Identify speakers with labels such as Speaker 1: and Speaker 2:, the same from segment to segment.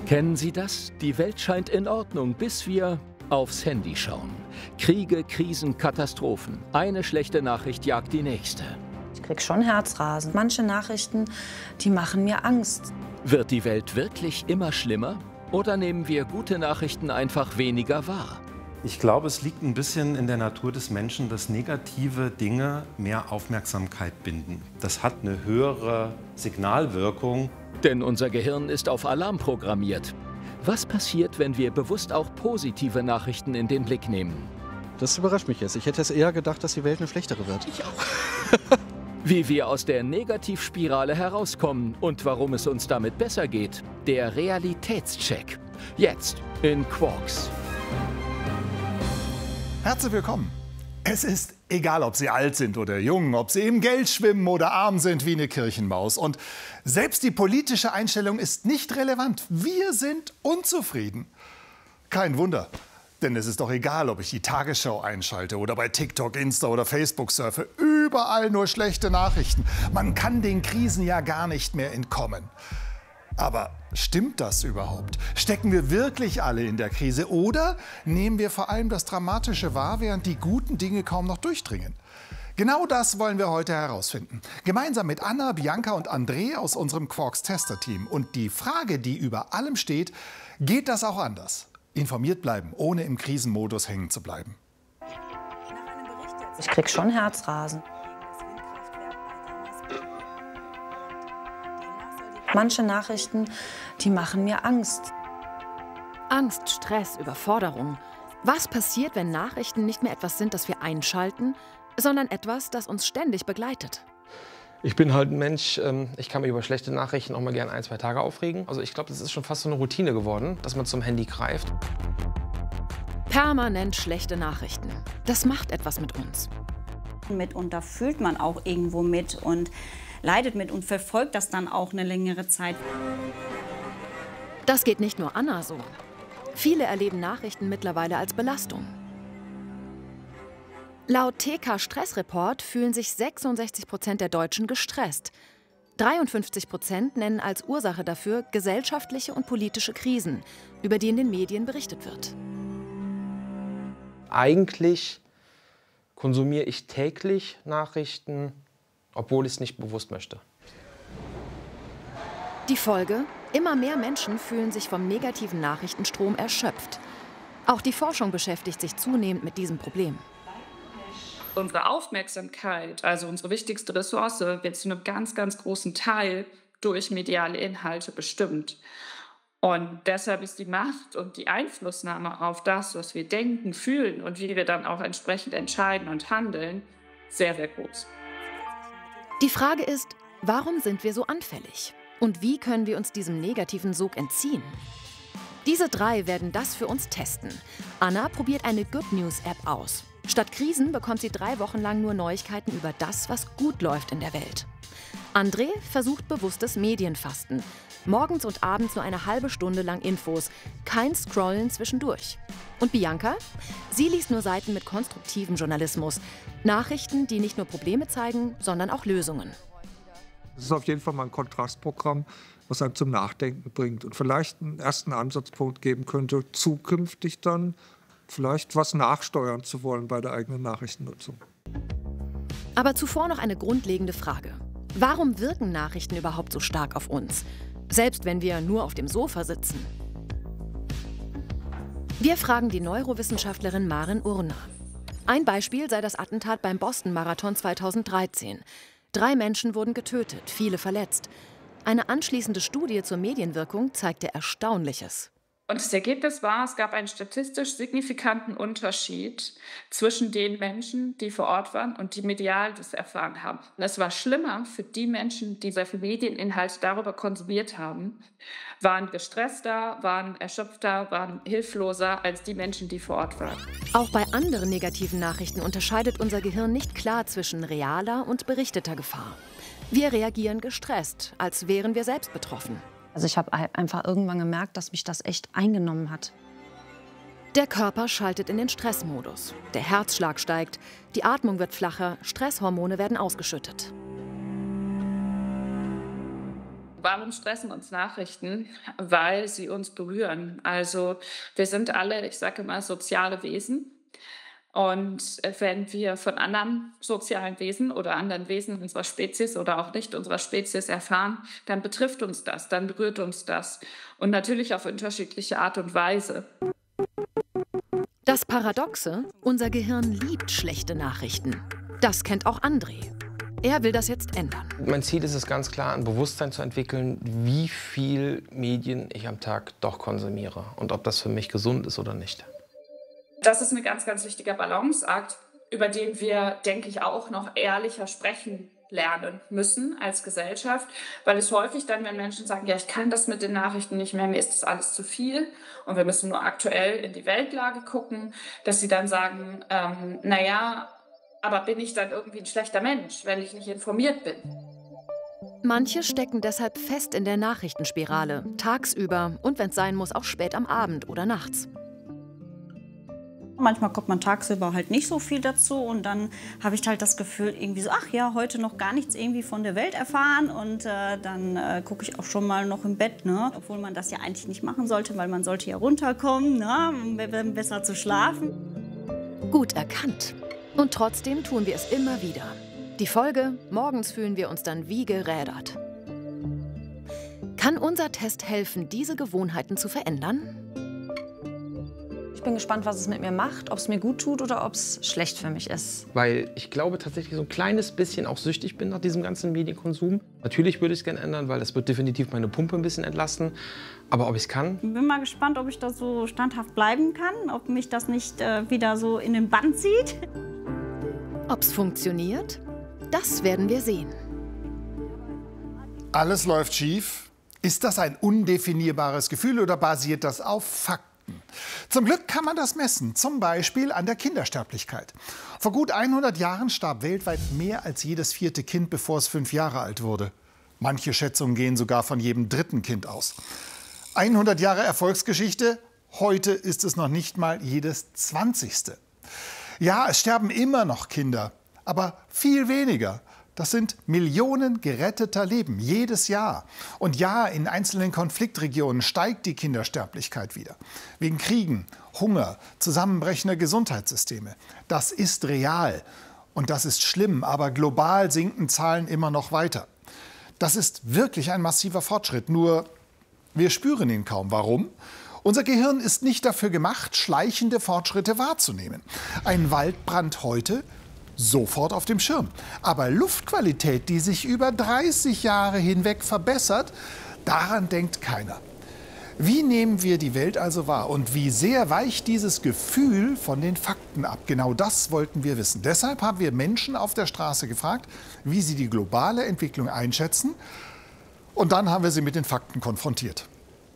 Speaker 1: Kennen Sie das? Die Welt scheint in Ordnung, bis wir aufs Handy schauen. Kriege, Krisen, Katastrophen. Eine schlechte Nachricht jagt die nächste.
Speaker 2: Ich krieg schon Herzrasen. Manche Nachrichten, die machen mir Angst.
Speaker 1: Wird die Welt wirklich immer schlimmer? Oder nehmen wir gute Nachrichten einfach weniger wahr?
Speaker 3: Ich glaube, es liegt ein bisschen in der Natur des Menschen, dass negative Dinge mehr Aufmerksamkeit binden. Das hat eine höhere Signalwirkung.
Speaker 1: Denn unser Gehirn ist auf Alarm programmiert. Was passiert, wenn wir bewusst auch positive Nachrichten in den Blick nehmen?
Speaker 4: Das überrascht mich jetzt. Ich hätte es eher gedacht, dass die Welt eine schlechtere wird.
Speaker 1: Ich auch. Wie wir aus der Negativspirale herauskommen und warum es uns damit besser geht. Der Realitätscheck. Jetzt in Quarks.
Speaker 5: Herzlich willkommen. Es ist egal, ob Sie alt sind oder jung, ob Sie im Geld schwimmen oder arm sind wie eine Kirchenmaus. Und selbst die politische Einstellung ist nicht relevant. Wir sind unzufrieden. Kein Wunder, denn es ist doch egal, ob ich die Tagesschau einschalte oder bei TikTok, Insta oder Facebook surfe. Überall nur schlechte Nachrichten. Man kann den Krisen ja gar nicht mehr entkommen. Aber stimmt das überhaupt? Stecken wir wirklich alle in der Krise oder nehmen wir vor allem das Dramatische wahr, während die guten Dinge kaum noch durchdringen? Genau das wollen wir heute herausfinden. Gemeinsam mit Anna, Bianca und André aus unserem Quarks-Tester-Team. Und die Frage, die über allem steht, geht das auch anders? Informiert bleiben, ohne im Krisenmodus hängen zu bleiben.
Speaker 2: Ich krieg schon Herzrasen. Manche Nachrichten, die machen mir Angst.
Speaker 6: Angst, Stress, Überforderung. Was passiert, wenn Nachrichten nicht mehr etwas sind, das wir einschalten, sondern etwas, das uns ständig begleitet?
Speaker 7: Ich bin halt ein Mensch, ich kann mich über schlechte Nachrichten auch mal gerne 1, 2 Tage aufregen. Also ich glaube, das ist schon fast so eine Routine geworden, dass man zum Handy greift.
Speaker 6: Permanent schlechte Nachrichten. Das macht etwas mit uns.
Speaker 8: Mitunter fühlt man auch irgendwo mit und leidet mit und verfolgt das dann auch eine längere Zeit.
Speaker 6: Das geht nicht nur Anna so. Viele erleben Nachrichten mittlerweile als Belastung. Laut TK-Stressreport fühlen sich 66% der Deutschen gestresst. 53% nennen als Ursache dafür gesellschaftliche und politische Krisen, über die in den Medien berichtet wird.
Speaker 7: Eigentlich konsumiere ich täglich Nachrichten, obwohl ich es nicht bewusst möchte.
Speaker 6: Die Folge? Immer mehr Menschen fühlen sich vom negativen Nachrichtenstrom erschöpft. Auch die Forschung beschäftigt sich zunehmend mit diesem Problem.
Speaker 9: Unsere Aufmerksamkeit, also unsere wichtigste Ressource, wird zu einem ganz, ganz großen Teil durch mediale Inhalte bestimmt. Und deshalb ist die Macht und die Einflussnahme auf das, was wir denken, fühlen und wie wir dann auch entsprechend entscheiden und handeln, sehr, sehr groß.
Speaker 6: Die Frage ist, warum sind wir so anfällig? Und wie können wir uns diesem negativen Sog entziehen? Diese 3 werden das für uns testen. Anna probiert eine Good News App aus. Statt Krisen bekommt sie 3 Wochen lang nur Neuigkeiten über das, was gut läuft in der Welt. André versucht bewusstes Medienfasten. Morgens und abends nur eine halbe Stunde lang Infos. Kein Scrollen zwischendurch. Und Bianca? Sie liest nur Seiten mit konstruktivem Journalismus. Nachrichten, die nicht nur Probleme zeigen, sondern auch Lösungen.
Speaker 10: Es ist auf jeden Fall mal ein Kontrastprogramm, was einen zum Nachdenken bringt und vielleicht einen ersten Ansatzpunkt geben könnte, zukünftig dann vielleicht was nachsteuern zu wollen bei der eigenen Nachrichtennutzung.
Speaker 6: Aber zuvor noch eine grundlegende Frage. Warum wirken Nachrichten überhaupt so stark auf uns? Selbst wenn wir nur auf dem Sofa sitzen. Wir fragen die Neurowissenschaftlerin Maren Urner. Ein Beispiel sei das Attentat beim Boston-Marathon 2013. 3 Menschen wurden getötet, viele verletzt. Eine anschließende Studie zur Medienwirkung zeigte Erstaunliches.
Speaker 9: Und das Ergebnis war, es gab einen statistisch signifikanten Unterschied zwischen den Menschen, die vor Ort waren und die medial das erfahren haben. Und es war schlimmer für die Menschen, die sehr viel Medieninhalt darüber konsumiert haben, waren gestresster, waren erschöpfter, waren hilfloser als die Menschen, die vor Ort waren.
Speaker 6: Auch bei anderen negativen Nachrichten unterscheidet unser Gehirn nicht klar zwischen realer und berichteter Gefahr. Wir reagieren gestresst, als wären wir selbst betroffen.
Speaker 2: Also ich habe einfach irgendwann gemerkt, dass mich das echt eingenommen hat.
Speaker 6: Der Körper schaltet in den Stressmodus. Der Herzschlag steigt, die Atmung wird flacher, Stresshormone werden ausgeschüttet.
Speaker 9: Warum stressen uns Nachrichten? Weil sie uns berühren. Also wir sind alle, ich sage immer, soziale Wesen. Und wenn wir von anderen sozialen Wesen oder anderen Wesen unserer Spezies oder auch nicht unserer Spezies erfahren, dann betrifft uns das, dann berührt uns das. Und natürlich auf unterschiedliche Art und Weise.
Speaker 6: Das Paradoxe, unser Gehirn liebt schlechte Nachrichten. Das kennt auch André. Er will das jetzt ändern.
Speaker 7: Mein Ziel ist es ganz klar, ein Bewusstsein zu entwickeln, wie viel Medien ich am Tag doch konsumiere und ob das für mich gesund ist oder nicht.
Speaker 9: Das ist ein ganz, ganz wichtiger Balanceakt, über den wir, denke ich, auch noch ehrlicher sprechen lernen müssen als Gesellschaft, weil es häufig dann, wenn Menschen sagen, ja, ich kann das mit den Nachrichten nicht mehr, mir ist das alles zu viel und wir müssen nur aktuell in die Weltlage gucken, dass sie dann sagen, naja, aber bin ich dann irgendwie ein schlechter Mensch, wenn ich nicht informiert bin?
Speaker 6: Manche stecken deshalb fest in der Nachrichtenspirale, tagsüber und wenn es sein muss, auch spät am Abend oder nachts.
Speaker 8: Manchmal kommt man tagsüber halt nicht so viel dazu und dann habe ich halt das Gefühl, irgendwie so, ach ja, heute noch gar nichts irgendwie von der Welt erfahren und dann gucke ich auch schon mal noch im Bett, ne? Obwohl man das ja eigentlich nicht machen sollte, weil man sollte ja runterkommen, ne? Um besser zu schlafen.
Speaker 6: Gut erkannt. Und trotzdem tun wir es immer wieder. Die Folge, morgens fühlen wir uns dann wie gerädert. Kann unser Test helfen, diese Gewohnheiten zu verändern?
Speaker 2: Ich bin gespannt, was es mit mir macht, ob es mir gut tut oder ob es schlecht für mich ist.
Speaker 7: Weil ich glaube tatsächlich so ein kleines bisschen auch süchtig bin nach diesem ganzen Medienkonsum. Natürlich würde ich es gerne ändern, weil das wird definitiv meine Pumpe ein bisschen entlasten. Aber ob ich es kann?
Speaker 8: Ich bin mal gespannt, ob ich da so standhaft bleiben kann, ob mich das nicht wieder so in den Bann zieht.
Speaker 6: Ob es funktioniert? Das werden wir sehen.
Speaker 5: Alles läuft schief. Ist das ein undefinierbares Gefühl oder basiert das auf Fakten? Zum Glück kann man das messen, zum Beispiel an der Kindersterblichkeit. Vor gut 100 Jahren starb weltweit mehr als jedes 4. Kind, bevor es 5 Jahre alt wurde. Manche Schätzungen gehen sogar von jedem 3. Kind aus. 100 Jahre Erfolgsgeschichte, heute ist es noch nicht mal jedes 20. Ja, es sterben immer noch Kinder, aber viel weniger. Das sind Millionen geretteter Leben jedes Jahr. Und ja, in einzelnen Konfliktregionen steigt die Kindersterblichkeit wieder. Wegen Kriegen, Hunger, zusammenbrechender Gesundheitssysteme. Das ist real. Und das ist schlimm, aber global sinken Zahlen immer noch weiter. Das ist wirklich ein massiver Fortschritt, nur wir spüren ihn kaum. Warum? Unser Gehirn ist nicht dafür gemacht, schleichende Fortschritte wahrzunehmen. Ein Waldbrand heute? Sofort auf dem Schirm. Aber Luftqualität, die sich über 30 Jahre hinweg verbessert, daran denkt keiner. Wie nehmen wir die Welt also wahr und wie sehr weicht dieses Gefühl von den Fakten ab? Genau das wollten wir wissen. Deshalb haben wir Menschen auf der Straße gefragt, wie sie die globale Entwicklung einschätzen. Und dann haben wir sie mit den Fakten konfrontiert.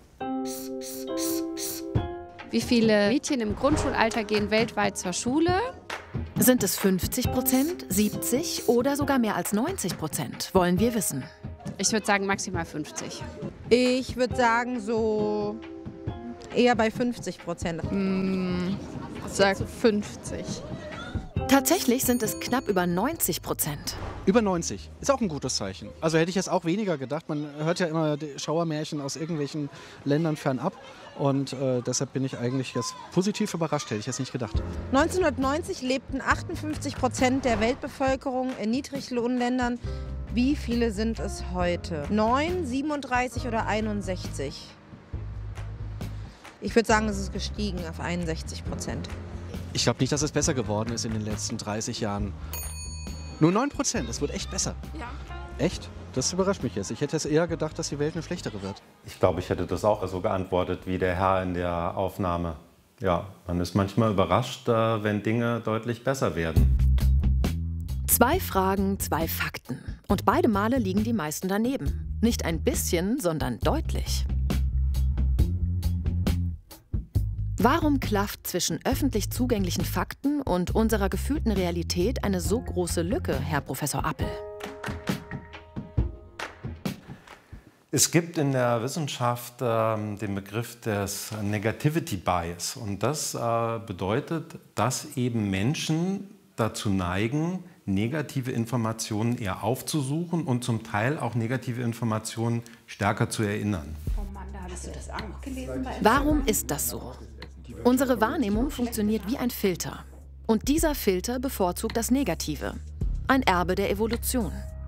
Speaker 11: Wie viele Mädchen im Grundschulalter gehen weltweit zur Schule?
Speaker 6: Sind es 50%, 70% oder sogar mehr als 90%? Wollen wir wissen.
Speaker 11: Ich würde sagen maximal 50.
Speaker 12: Ich würde sagen so eher bei 50%.
Speaker 11: Ich sage 50.
Speaker 6: Tatsächlich sind es knapp über 90%.
Speaker 4: Über 90. Ist auch ein gutes Zeichen. Also hätte ich jetzt auch weniger gedacht. Man hört ja immer Schauermärchen aus irgendwelchen Ländern fernab. Und deshalb bin ich eigentlich jetzt positiv überrascht, hätte ich jetzt nicht gedacht.
Speaker 12: 1990 lebten 58% der Weltbevölkerung in Niedriglohnländern. Wie viele sind es heute? 9, 37 oder 61? Ich würde sagen, es ist gestiegen auf 61%.
Speaker 4: Ich glaube nicht, dass es besser geworden ist in den letzten 30 Jahren. Nur 9%, es wird echt besser.
Speaker 11: Ja.
Speaker 4: Echt? Das überrascht mich jetzt. Ich hätte es eher gedacht, dass die Welt eine schlechtere wird.
Speaker 3: Ich glaube, ich hätte das auch so geantwortet wie der Herr in der Aufnahme. Ja, man ist manchmal überrascht, wenn Dinge deutlich besser werden.
Speaker 6: 2 Fragen, 2 Fakten. Und beide Male liegen die meisten daneben. Nicht ein bisschen, sondern deutlich. Warum klafft zwischen öffentlich zugänglichen Fakten und unserer gefühlten Realität eine so große Lücke, Herr Professor Appel?
Speaker 3: Es gibt in der Wissenschaft den Begriff des Negativity Bias. Und das bedeutet, dass eben Menschen dazu neigen, negative Informationen eher aufzusuchen und zum Teil auch negative Informationen stärker zu erinnern.
Speaker 6: Warum ist das so? Unsere Wahrnehmung funktioniert wie ein Filter. Und dieser Filter bevorzugt das Negative. Ein Erbe der Evolution.